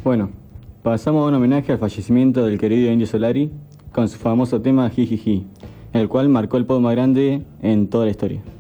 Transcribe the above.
Bueno, pasamos a un homenaje al fallecimiento del querido Indio Solari con su famoso tema Jijiji, el cual marcó el podio más grande en toda la historia.